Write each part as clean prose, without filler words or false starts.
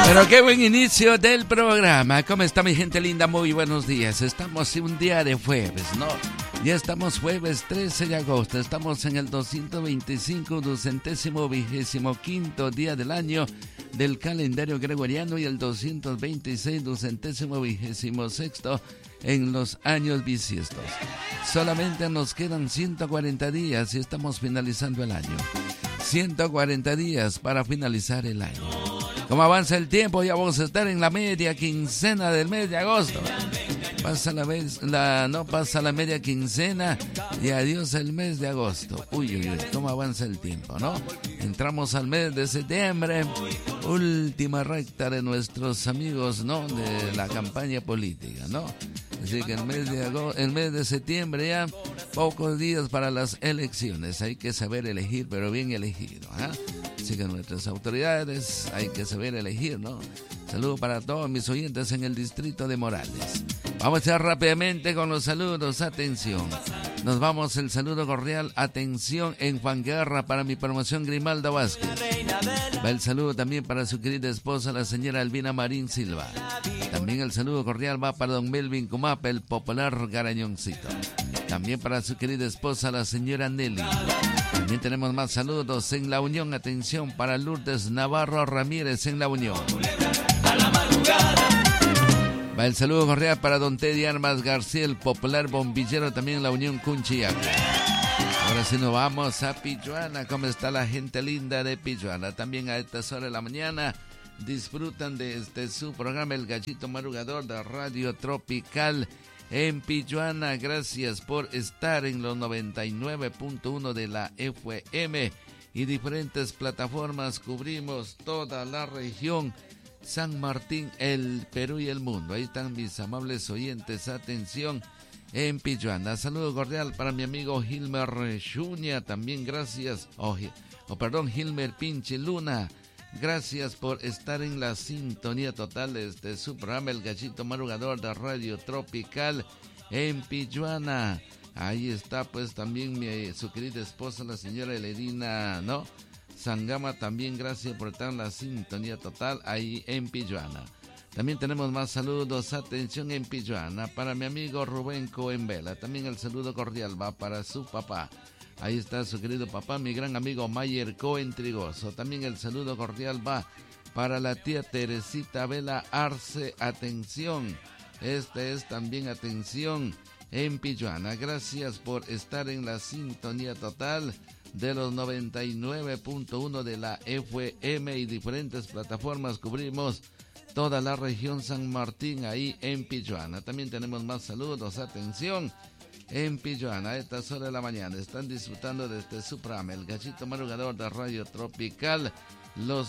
Pero qué buen inicio del programa. ¿Cómo está mi gente linda? Muy buenos días. Estamos en un día de jueves, ¿no? Ya estamos jueves 13 de agosto. Estamos en el 225, 225º día del año del calendario gregoriano y el 226, 226º en los años bisiestos. Solamente nos quedan 140 días y estamos finalizando el año. 140 días para finalizar el año. Como avanza el tiempo, ya vamos a estar en la media quincena del mes de agosto. Pasa la media quincena y adiós el mes de agosto. Uy, cómo avanza el tiempo, ¿no? Entramos al mes de septiembre, última recta de nuestros amigos, ¿no? De la campaña política, ¿no? Así que el mes de septiembre ya, pocos días para las elecciones. Hay que saber elegir, pero bien elegido, ¿eh? Así que nuestras autoridades hay que saber elegir, ¿no? Saludo para todos mis oyentes en el distrito de Morales. Vamos a ir rápidamente con los saludos. Atención. Nos vamos el saludo cordial. Atención en Juan Guerra para mi promoción Grimalda Vázquez. Va el saludo también para su querida esposa, la señora Albina Marín Silva. También el saludo cordial va para don Melvin Comapa, el popular garañoncito. También para su querida esposa, la señora Nelly. También tenemos más saludos en La Unión. Atención para Lourdes Navarro Ramírez en La Unión. Va el saludo cordial para don Teddy Armas García, el popular bombillero también en La Unión Cunchiaca. Ahora sí nos vamos a Pichuana. ¿Cómo está la gente linda de Pichuana? También a estas horas de la mañana disfrutan de su programa El Gallito Madrugador de Radio Tropical en Pichuana. Gracias por estar en los 99.1 de la FM y diferentes plataformas. Cubrimos toda la región San Martín, el Perú y el mundo. Ahí están mis amables oyentes. Atención en Pichuana. Saludo cordial para mi amigo Gilmer Junia. También gracias. Gilmer Pinche Luna. Gracias por estar en la sintonía total de su programa El Gallito Madrugador de Radio Tropical en Pichuana. Ahí está pues también su querida esposa, la señora Elerina, ¿no? Sangama, también gracias por estar en la sintonía total ahí en Pichuana. También tenemos más saludos. Atención en Pichuana para mi amigo Rubén Coenvela. También el saludo cordial va para su papá. Ahí está su querido papá, mi gran amigo Mayer Cohen Trigoso. También el saludo cordial va para la tía Teresita Vela Arce. Atención, este es también atención en Pichuana. Gracias por estar en la sintonía total de los 99.1 de la FM y diferentes plataformas. Cubrimos toda la región San Martín ahí en Pichuana. También tenemos más saludos. Atención en Pichuana, a estas horas de la mañana están disfrutando de su programa El Gallito Madrugador de Radio Tropical, los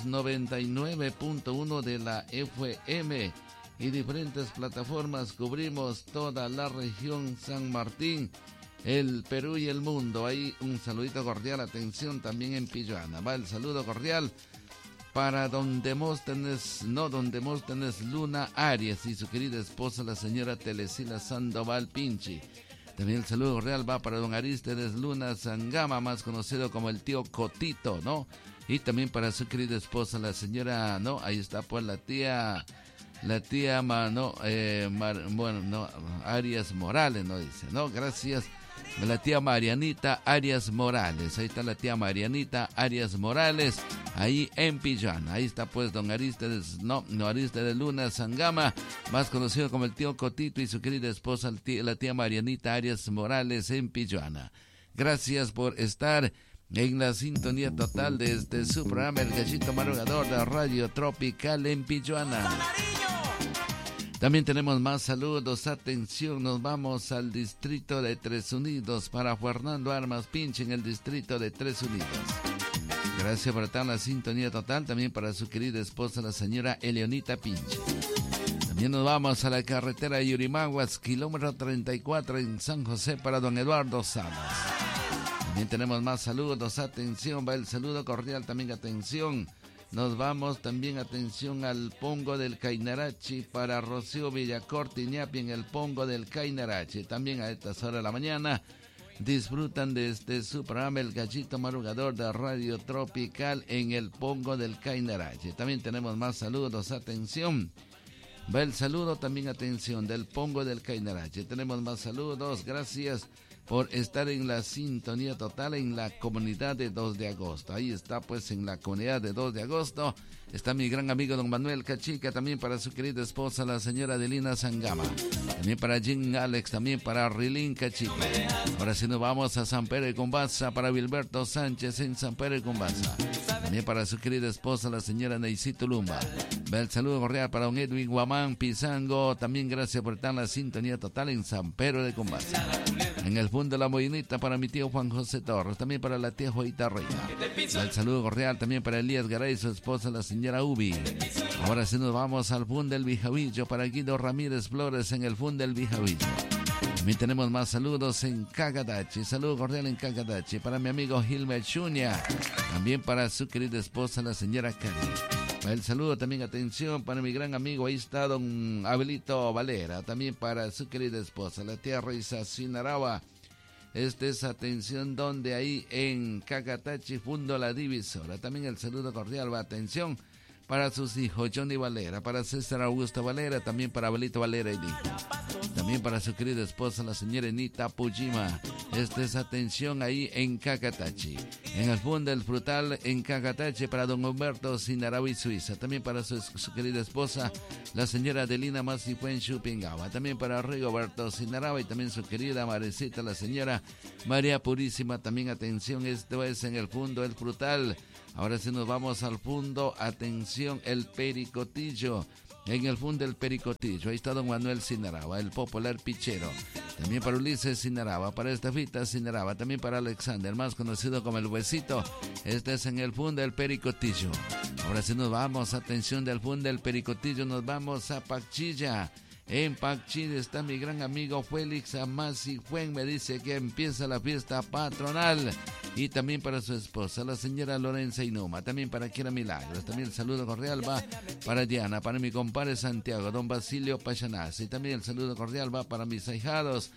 99.1 de la FM y diferentes plataformas. Cubrimos toda la región San Martín, el Perú y el mundo. Ahí un saludito cordial. Atención también en Pichuana. Va el saludo cordial para don Demóstenes Luna Arias y su querida esposa, la señora Telesila Sandoval Pinchi. También el saludo cordial va para don Aristides Luna Sangama, más conocido como el tío Cotito, ¿no? Y también para su querida esposa, la señora, ¿no? Ahí está pues la tía Arias Morales, ¿no? Dice, ¿no? Gracias. La tía Marianita Arias Morales. Ahí está la tía Marianita Arias Morales, ahí en Pichuana. Ahí está pues don Aristides Luna Sangama, más conocido como el tío Cotito, y su querida esposa, la tía Marianita Arias Morales en Pichuana. Gracias por estar en la sintonía total de su programa El Gallito Madrugador de Radio Tropical en Pichuana. También tenemos más saludos. Atención, nos vamos al distrito de Tres Unidos para Fernando Armas Pinche en el distrito de Tres Unidos. Gracias por estar en la sintonía total. También para su querida esposa, la señora Eleonita Pinche. También nos vamos a la carretera de Yurimaguas, kilómetro 34 en San José para don Eduardo Salas. También tenemos más saludos. Atención, va el saludo cordial. También atención. Nos vamos también, atención, al Pongo del Cainarachi para Rocío Villacorte Iñapi en el Pongo del Cainarachi. También a estas horas de la mañana disfrutan de su programa El Gallito Madrugador de Radio Tropical en el Pongo del Cainarache. También tenemos más saludos, atención. Va el saludo también, atención, del Pongo del Cainarache. Tenemos más saludos, gracias por estar en la sintonía total en la comunidad de 2 de agosto. Ahí está, pues, en la comunidad de 2 de agosto. Está mi gran amigo don Manuel Cachica, también para su querida esposa, la señora Adelina Sangama. También para Jim Alex, también para Rilín Cachica. Ahora sí nos vamos a San Pedro de Combaza, para Wilberto Sánchez en San Pedro de Combaza. También para su querida esposa, la señora Neisito Lumba. Va el saludo cordial para don Edwin Guamán Pizango. También gracias por estar en la sintonía total en San Pedro de Combaza. En el fondo de la Moinita para mi tío Juan José Torres. También para la tía Joita Reina. Va el saludo cordial también para Elías Garay y su esposa, la señora Ubi. Ahora sí nos vamos al fondo del Bijavillo para Guido Ramírez Flores en el fondo del Bijavillo. También tenemos más saludos en Cagadachi. Saludo cordial en Cagadachi para mi amigo Gilmer Chuña. También para su querida esposa, la señora Cari. El saludo también, atención, para mi gran amigo, ahí está don Abelito Valera. También para su querida esposa, la tía Reisa Sinaraba. Es atención donde ahí en Cagatachi Fundo La Divisora. También el saludo cordial, va, atención, para sus hijos Johnny Valera, para César Augusto Valera, también para Abelito Valera y también para su querida esposa, la señora Enita Pujima. Es atención ahí en Cacatachi. En el fondo del frutal en Cacatachi para don Humberto Sinarawi Suiza. También para su querida esposa, la señora Adelina Masifuen Chupingawa. También para Rigoberto Sinarawa y también su querida Marecita, la señora María Purísima. También atención, esto es en el fondo del frutal. Ahora sí nos vamos al fondo, atención, el Pericotillo. En el fondo del Pericotillo, ahí está don Manuel Sinaraba, el popular pichero. También para Ulises Sinaraba, para Estefita Sinaraba, también para Alexander, más conocido como el Huesito. Este es en el fondo del Pericotillo. Ahora sí nos vamos, atención, del fondo del Pericotillo, nos vamos a Pacchilla. En Pacchilla está mi gran amigo Félix Amasi Fuen, me dice que empieza la fiesta patronal. Y también para su esposa, la señora Lorenza Inuma, también para Kira Milagros, también el saludo cordial va para Diana, para mi compadre Santiago, don Basilio Pachanaz, y también el saludo cordial va para mis ahijados,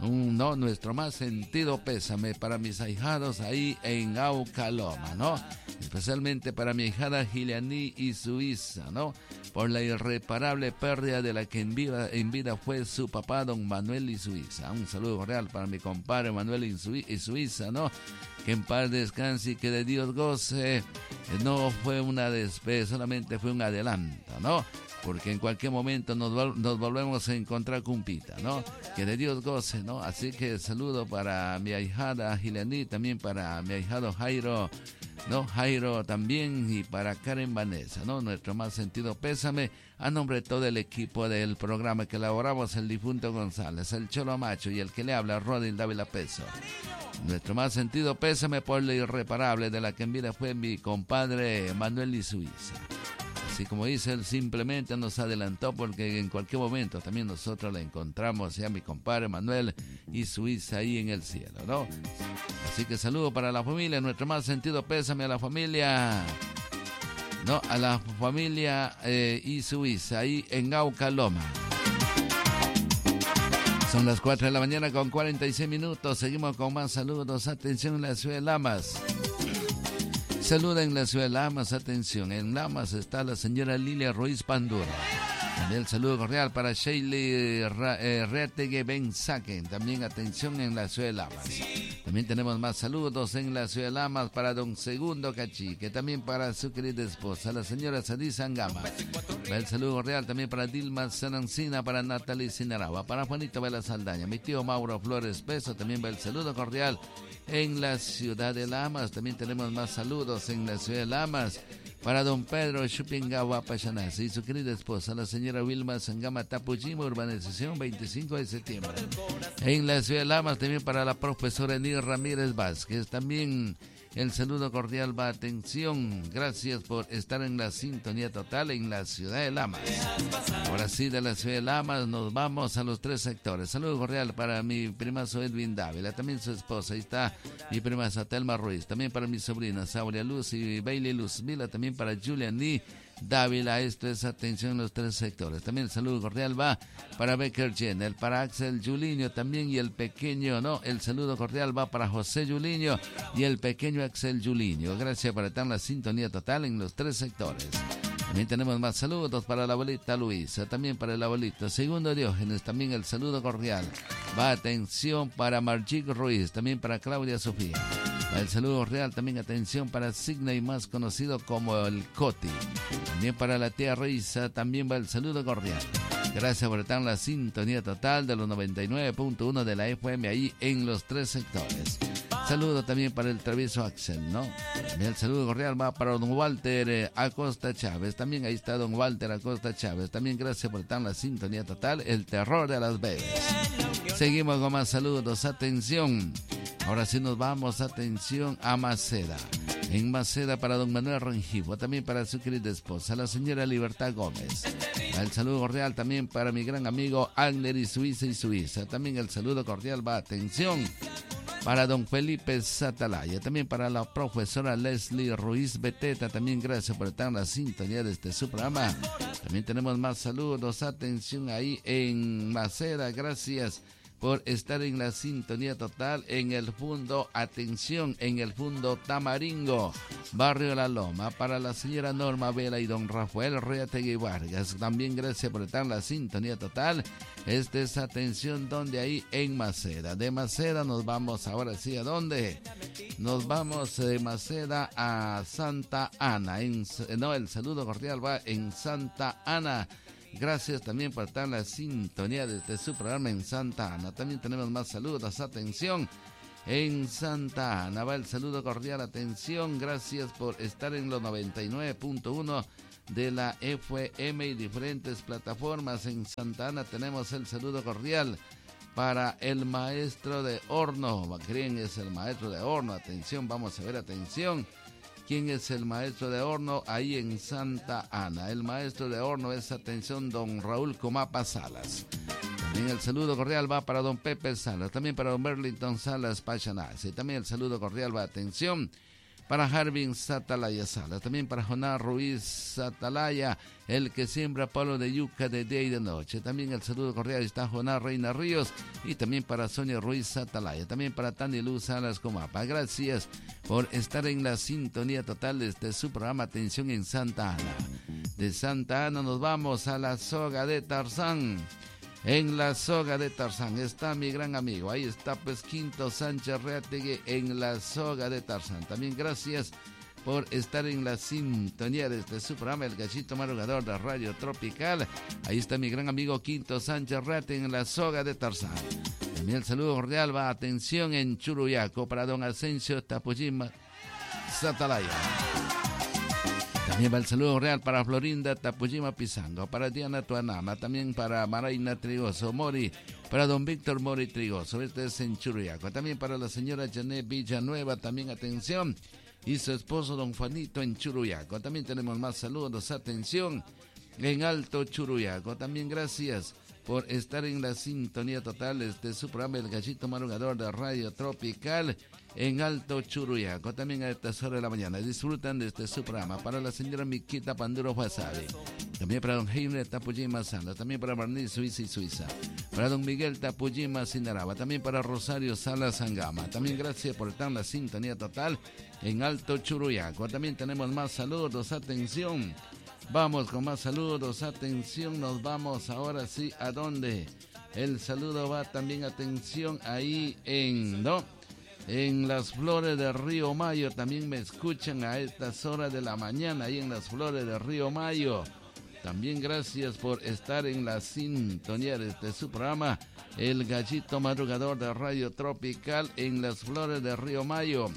nuestro más sentido pésame para mis ahijados ahí en Aucaloma, ¿no? Especialmente para mi ahijada Gilianí y Suiza, ¿no? Por la irreparable pérdida de la que en vida fue su papá, don Manuel y Suiza. Un saludo cordial para mi compadre Manuel y Suiza, ¿no? Que en paz descanse y que de Dios goce. No fue una despedida, solamente fue un adelanto, ¿no? Porque en cualquier momento nos volvemos a encontrar cumpita, ¿no? Que de Dios goce, ¿no? Así que saludo para mi ahijada Gileaní, también para mi ahijado Jairo, ¿no? Jairo también, y para Karen Vanessa, ¿no? Nuestro más sentido pésame a nombre de todo el equipo del programa que elaboramos, el difunto González, el Cholo Macho y el que le habla, Rodin Dávila Peso. Nuestro más sentido pésame por lo irreparable de la que en vida fue mi compadre Manuel y Suiza. Así como dice él, simplemente nos adelantó porque en cualquier momento también nosotros la encontramos, ya mi compadre Manuel y Suiza ahí en el cielo, ¿no? Así que saludo para la familia, nuestro más sentido pésame a la familia, ¿no? A la familia y Suiza ahí en Aucaloma. Son las 4 de la mañana con 46 minutos, seguimos con más saludos, atención en la ciudad de Lamas. Saluda en la ciudad de Lamas, atención, en Lamas está la señora Lilia Ruiz Pandura. También el saludo cordial para Sheila Retegue Benzaken, también atención en la ciudad de Lamas. También tenemos más saludos en la ciudad de Lamas para don Segundo Cachique, también para su querida esposa, la señora Sadí Sangama. El saludo cordial también para Dilma Sanancina, para Natalie Sinaraba, para Juanito Vela Saldaña, mi tío Mauro Flores Peso, también va el saludo cordial en la ciudad de Lamas. También tenemos más saludos en la ciudad de Lamas para don Pedro Chupingawa Pachanaz y su querida esposa, la señora Wilma Sangama Tapujima, urbanización 25 de septiembre. En la ciudad de Lamas también para la profesora Enir Ramírez Vázquez. También el saludo cordial va, atención, gracias por estar en la sintonía total en la ciudad de Lamas. Ahora sí, de la ciudad de Lamas nos vamos a los 3 sectores. Saludo cordial para mi primazo Edwin Dávila, también su esposa, ahí está mi prima Satelma Ruiz, también para mis sobrinas Aurea Luz y Bailey Luz Vila, también para Julian Lee Dávila. Esto es atención en los 3 sectores. También el saludo cordial va para Becker Jenner, para Axel Juliño también y el pequeño, el saludo cordial va para José Juliño y el pequeño Axel Juliño. Gracias por estar en la sintonía total en los 3 sectores. También tenemos más saludos para la abuelita Luisa, también para el abuelito Segundo Diógenes, también el saludo cordial. Va atención para Margic Ruiz, también para Claudia Sofía. Va el saludo cordial, también atención para Sidney, más conocido como el Coti. También para la tía Risa, también va el saludo cordial. Gracias por estar en la sintonía total de los 99.1 de la FM ahí en los 3 sectores. Saludo también para el travieso Axel, También el saludo cordial va para don Walter Acosta Chávez. También ahí está don Walter Acosta Chávez. También gracias por estar en la sintonía total, el terror de Las Vegas. Seguimos con más saludos, atención. Ahora sí nos vamos, atención, a Maceda. En Maceda para don Manuel Rengifo, también para su querida esposa, la señora Libertad Gómez. El saludo cordial también para mi gran amigo Agner y Suiza. También el saludo cordial va, atención, para don Felipe Satalaya, también para la profesora Leslie Ruiz Beteta, también gracias por estar en la sintonía de su programa. También tenemos más saludos, atención ahí en Maceda, gracias por estar en la sintonía total en el Fundo, atención, en el Fundo Tamaringo, Barrio La Loma, para la señora Norma Vela y don Rafael Reategui Vargas. También gracias por estar en la sintonía total. Esta es atención donde ahí en Maceda. De Maceda nos vamos ahora sí, ¿a dónde? Nos vamos de Maceda a Santa Ana. El saludo cordial va en Santa Ana. Gracias también por estar en la sintonía de su programa en Santa Ana. También tenemos más saludos, atención. En Santa Ana va el saludo cordial, atención. Gracias por estar en los 99.1 de la FM y diferentes plataformas. En Santa Ana tenemos el saludo cordial para el maestro de horno. ¿Quién es el maestro de horno? Atención, vamos a ver, atención. ¿Quién es el maestro de horno ahí en Santa Ana? El maestro de horno es, atención, don Raúl Comapa Salas. También el saludo cordial va para don Pepe Salas, también para don Burlington Salas Pachanase. También el saludo cordial va, atención, para Harvin Satalaya Salas, también para Jonás Ruiz Satalaya, el que siembra palo de yuca de día y de noche. También el saludo cordial está Jonás Reina Ríos y también para Sonia Ruiz Satalaya, también para Tani Luz Salas Comapa. Gracias por estar en la sintonía total de su programa Atención en Santa Ana. De Santa Ana nos vamos a la Soga de Tarzán. En la Soga de Tarzán está mi gran amigo, ahí está pues Quinto Sánchez Reategui en la Soga de Tarzán. También gracias por estar en la sintonía de su programa El Gallito Madrugador de Radio Tropical. Ahí está mi gran amigo Quinto Sánchez Reategui en la Soga de Tarzán. También el saludo cordial va, atención, en Churuyaco para don Asensio Tapujima Satalaya. También va el saludo real para Florinda Tapujima Pizango, para Diana Tuanama, también para Maraina Trigoso Mori, para don Víctor Mori Trigoso, este es en Churuyaco. También para la señora Janet Villanueva, también atención, y su esposo don Juanito en Churuyaco. También tenemos más saludos, atención, en Alto Churuyaco. También gracias por estar en la sintonía total de su programa El Gallito Madrugador de Radio Tropical en Alto Churuyaco. También a estas horas de la mañana disfrutan de su programa para la señora Miquita Panduro Wasabi, también para don Heimle Tapujima Sala, también para Barniz Suiza, para don Miguel Tapujima Sinaraba, también para Rosario Sala Sangama. También gracias por estar en la sintonía total en Alto Churuyaco. También tenemos más saludos, atención. Vamos con más saludos, atención, nos vamos ahora sí, ¿a dónde? El saludo va también, atención, ahí en Las Flores de Río Mayo, también me escuchan a estas horas de la mañana, ahí en Las Flores de Río Mayo. También gracias por estar en la sintonía de su programa, El Gallito Madrugador de Radio Tropical en Las Flores de Río Mayo.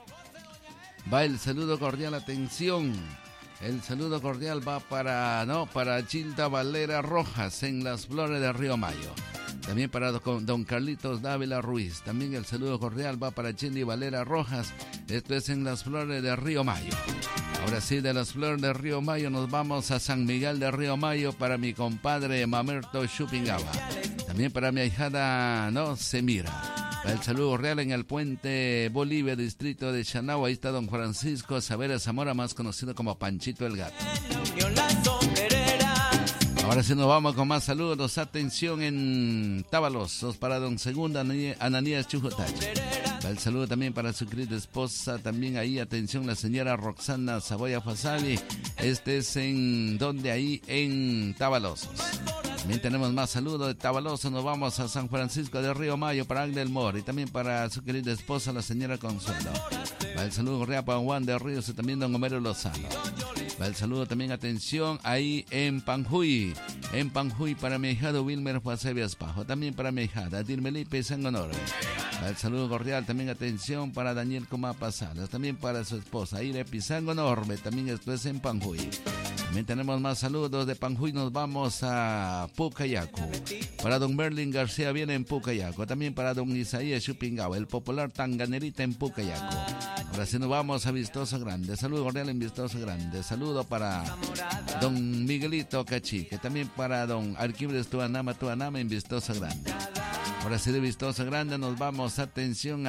Va el saludo cordial, atención. El saludo cordial va para Gilda Valera Rojas en Las Flores de Río Mayo. También para don Carlitos Dávila Ruiz. También el saludo cordial va para Gilda Valera Rojas. Esto es en Las Flores de Río Mayo. Ahora sí, de Las Flores de Río Mayo nos vamos a San Miguel de Río Mayo para mi compadre Mamerto Chupingaba. También para mi ahijada Semira. El saludo real en el Puente Bolivia, distrito de Chanagua. Ahí está don Francisco Savera Zamora, más conocido como Panchito el Gato. Ahora sí nos vamos con más saludos. Atención en Tábalos, para don Segundo Ananías Chujotache. El saludo también para su querida esposa. También ahí, atención, la señora Roxana Saboya Fasali. Este es en donde ahí en Tábalos. También tenemos más saludos de Tabaloso. Nos vamos a San Francisco de Río Mayo para Ángel Mor y también para su querida esposa, la señora Consuelo. Va el saludo cordial para Juan de Ríos y también don Homero Lozano. Va el saludo también, atención, ahí en Panjuy. En Panjuy para mi hijado Wilmer Juasevias Pajo. También para mi hijada Dirmelipe Sangonor. Va el saludo cordial también, atención, para Daniel Comapa Salas. También para su esposa Ire Pizango Norbe. También esto es en Panjuy. También tenemos más saludos de Panjuy. Nos vamos a Pucayaco. Para don Merlin García viene en Pucayaco. También para don Isaías Chupingao, el popular Tanganerita en Pucayaco. Ahora sí nos vamos a Vistoso Grande. Saludo cordial en Vistoso Grande. Saludo para don Miguelito Cachique. También para don Arquímedes Tuanama en Vistoso Grande. Ahora sí de Vistoso Grande nos vamos, atención,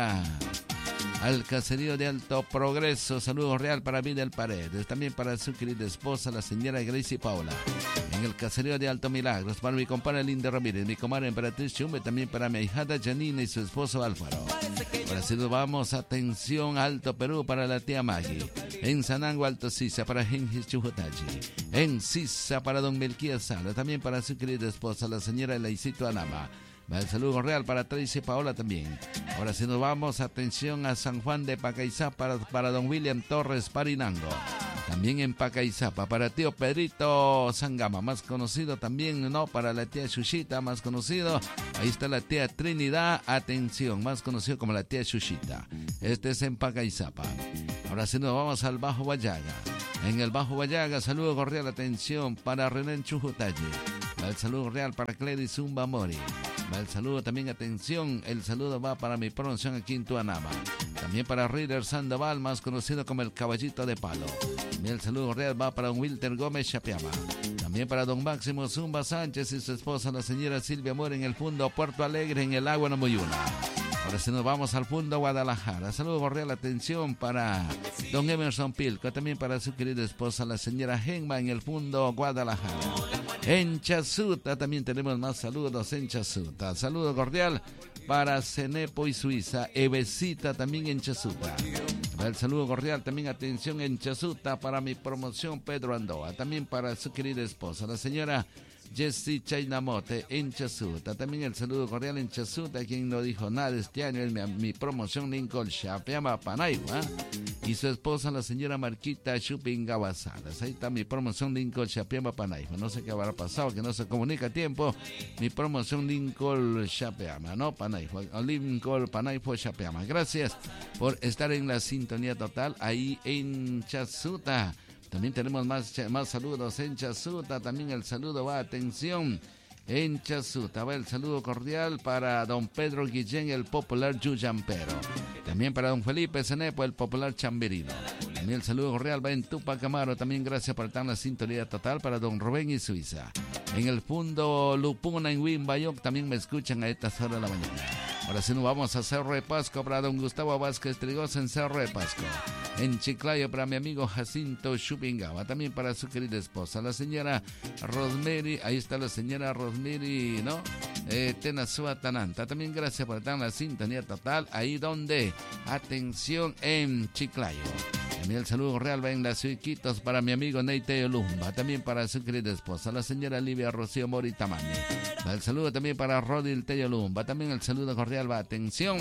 al caserío de Alto Progreso. Saludo real para Vidal Paredes, también para su querida esposa, la señora Gracie Paula. En el caserío de Alto Milagros, para mi compadre Linda Ramírez, mi comadre Emperatriz Chumbe, también para mi hijada Janina y su esposo Álvaro. Ahora sí nos vamos, atención, Alto Perú para la tía Maggie. En Sanango, Alto Sisa para Gengis Chujotachi. En Sisa para don Melquía Sala, también para su querida esposa, la señora Laicito Anama. Va el saludo real para Tracy Paola también. Ahora sí nos vamos, atención, a San Juan de Pacaizapa para don William Torres Parinango. También en Pacaizapa para tío Pedrito Sangama, más conocido también, ¿no? Para la tía Xuxita, más conocido. Ahí está la tía Trinidad, atención, más conocido como la tía Xuxita. Este es en Pacaizapa. Ahora sí nos vamos al Bajo Guayaga. En el Bajo Guayaga, saludo cordial, atención, para René Chujutalle. Va el saludo real para Cledis Zumba Mori. Va el saludo también, atención, el saludo va para mi promoción aquí en Tuanama. También para Reader Sandoval, más conocido como el Caballito de Palo. También el saludo real va para don Wilter Gómez Chapeama. También para don Máximo Zumba Sánchez y su esposa, la señora Silvia Mora, en el Fundo Puerto Alegre, en el Agua Namoyuna. Ahora sí nos vamos al Fundo Guadalajara. Saludo cordial, atención, para don Emerson Pilco, también para su querida esposa, la señora Genma, en el Fundo Guadalajara. En Chazuta también tenemos más saludos en Chazuta. Saludo cordial para Cenepo y Suiza. Evesita también en Chazuta. El saludo cordial también, atención, en Chazuta para mi promoción Pedro Andoa. También para su querida esposa, la señora Jessie Chainamote en Chazuta. También el saludo cordial en Chazuta, quien no dijo nada este año, es mi promoción Lincoln Chapeama Panaigua. Y su esposa, la señora Marquita Chupingawasadas. Ahí está mi promoción Lincoln Chapeama Panaigua. No sé qué habrá pasado, que no se comunica a tiempo. Mi promoción Lincoln Chapeama, ¿no? Panaigua. Lincoln Panaigua Chapeama. Gracias por estar en la sintonía total ahí en Chazuta. También tenemos más saludos en Chazuta. También el saludo va, atención, en Chazuta. Va el saludo cordial para don Pedro Guillén, el popular Yuyampero. También para don Felipe Cenepo, el popular Chamberino. También el saludo cordial va en Tupac Amaro. También gracias por estar en la sintonía total para don Rubén y Suiza. En el Fundo Lupuna en Wimbayoc también me escuchan a estas horas de la mañana. Ahora sí nos vamos a Cerro de Pasco para don Gustavo Vázquez Trigosa en Cerro de Pasco. En Chiclayo para mi amigo Jacinto Chupingawa. También para su querida esposa, la señora Rosemary. Ahí está la señora Rosemary, ¿no? Tenazúa Tananta. También gracias por estar en la sintonía total. Ahí donde, atención, en Chiclayo. También el saludo real va en las Iquitos para mi amigo Neite Olumba. También para su querida esposa, la señora Livia Rocío Mori Tamani. El saludo también para Rodil Teyolumba. También el saludo cordial va, atención,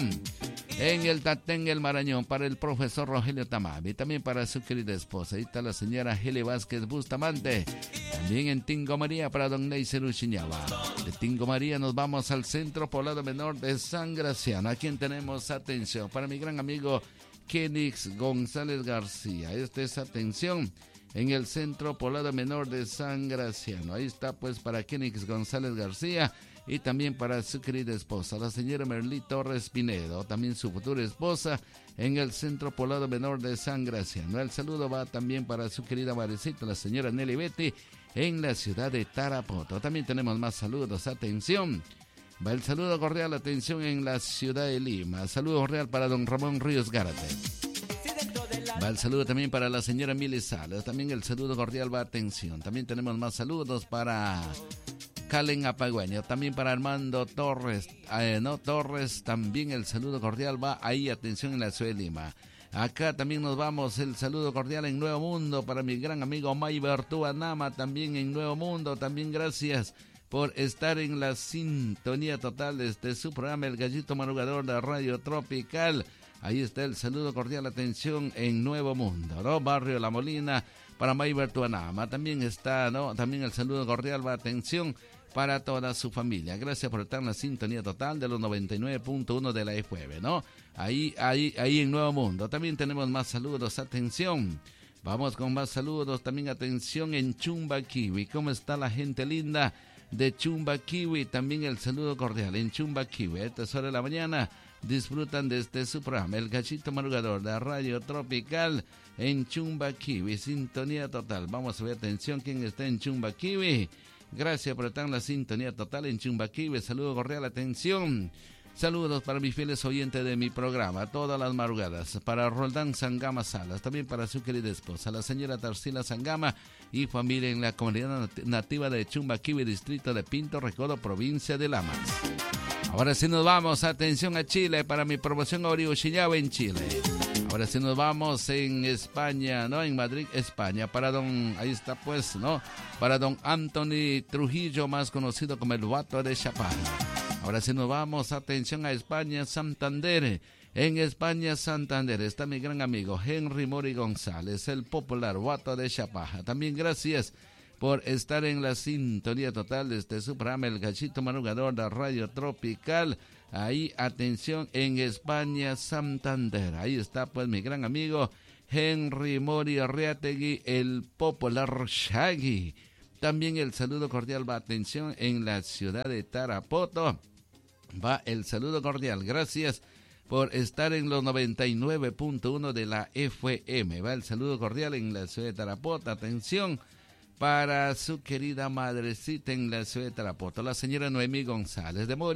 en el Tatén, el Marañón, para el profesor Rogelio Tamabi. También para su querida esposa. Ahí está la señora Geli Vázquez Bustamante. También en Tingo María para don Neiser Uchiñaba. De Tingo María nos vamos al Centro Poblado Menor de San Graciano. A quien tenemos, atención, para mi gran amigo Kenix González García. Este es, atención, en el Centro Poblado Menor de San Graciano. Ahí está pues para Kenix González García y también para su querida esposa, la señora Merlí Torres Pinedo, también su futura esposa en el Centro Poblado Menor de San Graciano. El saludo va también para su querida madrecita, la señora Nelly Betty, en la ciudad de Tarapoto. También tenemos más saludos, atención. Va el saludo cordial, atención, en la ciudad de Lima. Saludo cordial para don Ramón Ríos Gárate. Va el saludo también para la señora Mili Salas. También el saludo cordial va, atención. También tenemos más saludos para Calen Apagüeño. También para Armando Torres. Torres. También el saludo cordial va ahí, atención, en la ciudad de Lima. Acá también nos vamos, el saludo cordial en Nuevo Mundo para mi gran amigo Mayber Tuanama, también en Nuevo Mundo. También gracias por estar en la sintonía total de su programa El Gallito Madrugador de Radio Tropical. Ahí está el saludo cordial, atención, en Nuevo Mundo, ¿no? Barrio La Molina, para Mayber Tuanama. También está, ¿no? También el saludo cordial, va, atención, para toda su familia. Gracias por estar en la sintonía total de los 99.1 de la FM, ¿no? Ahí en Nuevo Mundo. También tenemos más saludos, atención. Vamos con más saludos, también atención en Chumbaquiwi. ¿Cómo está la gente linda de Chumbaquiwi? También el saludo cordial en Chumbaquiwi. A esta hora de la mañana disfrutan de su programa, El Gallito Madrugador de Radio Tropical en Chumbaquiwi. Sintonía total. Vamos a ver, atención, quién está en Chumbaquiwi. Gracias por estar en la sintonía total en Chumbaquiwi. Saludo cordial, atención. Saludos para mis fieles oyentes de mi programa, todas las madrugadas. Para Roldán Sangama Salas, también para su querida esposa, la señora Tarsila Sangama y familia en la comunidad nativa de Chumbaquiwi, distrito de Pinto Recodo, provincia de Lamas. Ahora sí nos vamos, atención, a Chile, para mi promoción Orihuela en Chile. Ahora sí nos vamos en España, ¿no? En Madrid, España, para ahí está pues, ¿no? Para don Anthony Trujillo, más conocido como el Vato de Chapán. Ahora sí nos vamos, atención, a España, Santander. En España, Santander, está mi gran amigo Henry Mori González, el popular Vato de Chapaja. También gracias por estar en la sintonía total de su programa El Gallito Madrugador de Radio Tropical. Ahí, atención, en España, Santander. Ahí está pues mi gran amigo Henry Mori Arriategui, el popular Shaggy. También el saludo cordial, va, atención, en la ciudad de Tarapoto. Va el saludo cordial, gracias por estar en los 99.1 de la FM. Va el saludo cordial en la ciudad de Tarapoto, atención, para su querida madrecita en la ciudad de Tarapoto, la señora Noemí González de Mori.